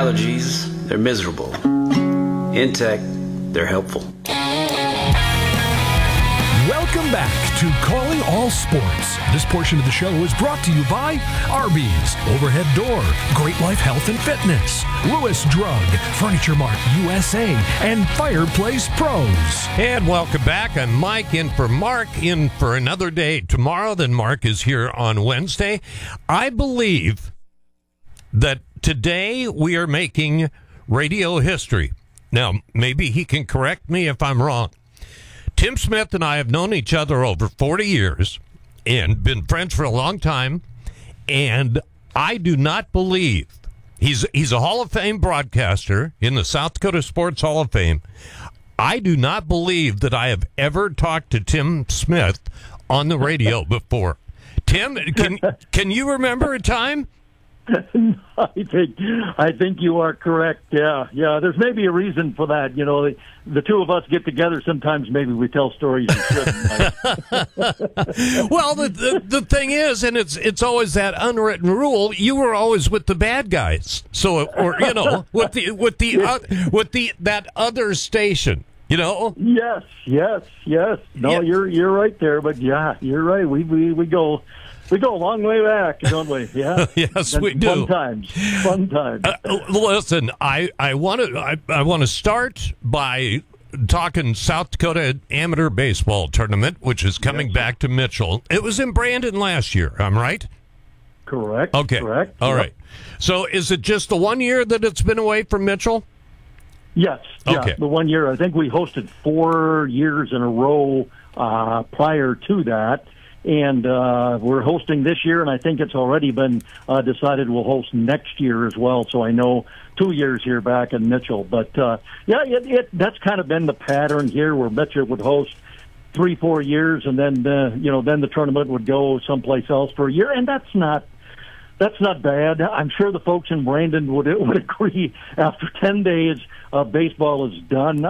allergies, they're miserable. In tech, they're helpful. Welcome back to Calling All Sports. This portion of the show is brought to you by Arby's, Overhead Door, Great Life Health and Fitness, Lewis Drug, Furniture Mart USA, and Fireplace Pros. And welcome back. I'm Mike, in for Mark, in for another day tomorrow. Then Mark is here on Wednesday. I believe that today we are making radio history. Now, maybe he can correct me if I'm wrong. Tim Smith and I have known each other over 40 years and been friends for a long time, and I do not believe he's a Hall of Fame broadcaster in the South Dakota Sports Hall of Fame. I do not believe that I have ever talked to Tim Smith on the radio before. Tim, can you remember a time? I think you are correct. Yeah. There's maybe a reason for that. You know, the two of us get together. Sometimes maybe we tell stories you shouldn't. Well, the thing is, and it's always that unwritten rule. You were always with the bad guys. So, or you know, with that other station. You know. Yes. No, yeah. You're right there. But yeah, you're right. We go. We go a long way back, don't we? Yeah. Yes, we do. Fun times. Listen, I want to start by talking South Dakota Amateur Baseball Tournament, which is coming back to Mitchell. It was in Brandon last year. I'm right. Correct. Okay. Correct. All right. So, is it just the 1 year that it's been away from Mitchell? Yes. Okay. Yeah, the 1 year. I think we hosted 4 years in a row prior to that. And we're hosting this year, and I think it's already been decided we'll host next year as well. So I know 2 years here back in Mitchell. But, that's kind of been the pattern here where Mitchell would host 3-4 years, and then, then the tournament would go someplace else for a year. And that's not bad. I'm sure the folks in Brandon would agree. After 10 days, baseball is done.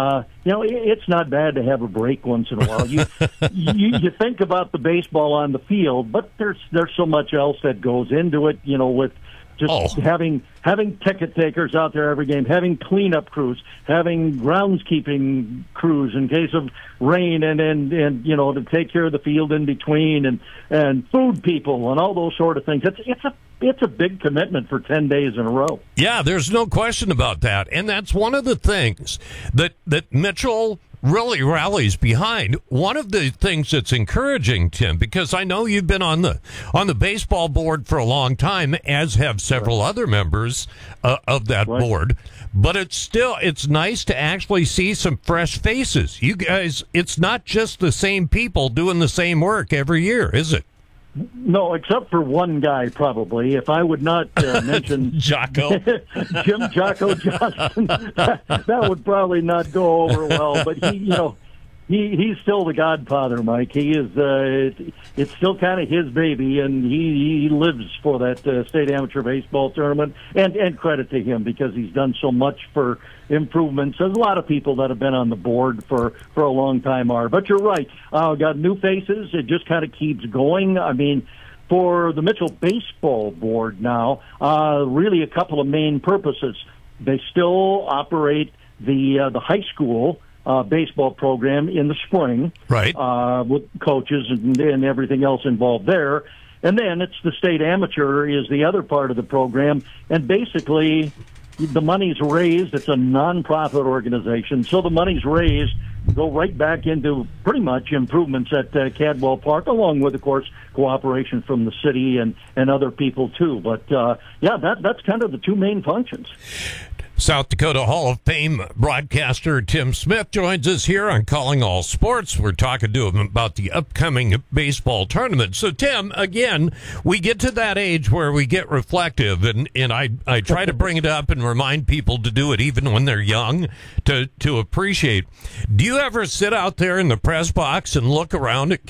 It's not bad to have a break once in a while. You think about the baseball on the field, but there's so much else that goes into it. You know, with just having ticket takers out there every game, having cleanup crews, having groundskeeping crews in case of rain, and to take care of the field in between, and food people and all those sort of things. It's a big commitment for 10 days in a row. Yeah, there's no question about that, and that's one of the things that Mitchell really rallies behind. One of the things that's encouraging, Tim, because I know you've been on the baseball board for a long time, as have several other members of that board, but it's nice to actually see some fresh faces. You guys, it's not just the same people doing the same work every year, is it? No, except for one guy, probably. If I would not mention Jocko. Jim Jocko Johnson, that would probably not go over well. But he's still the godfather, Mike. He is. It's still kind of his baby, and he lives for that state amateur baseball tournament. And credit to him, because he's done so much for improvements. There's a lot of people that have been on the board for a long time are. But you're right. Got new faces. It just kind of keeps going. I mean, for the Mitchell Baseball Board now, really a couple of main purposes. They still operate the high school baseball program in the spring, right? With coaches and everything else involved there. And then it's the state amateur is the other part of the program. And basically, the money's raised. It's a nonprofit organization, so the money's raised go right back into pretty much improvements at Cadwell Park, along with, of course, cooperation from the city and other people too. But that's kind of the two main functions. South Dakota Hall of Fame broadcaster Tim Smith joins us here on Calling All Sports. We're talking to him about the upcoming baseball tournament. So, Tim, again, we get to that age where we get reflective, and I try to bring it up and remind people to do it even when they're young, to appreciate. Do you ever sit out there in the press box and look around at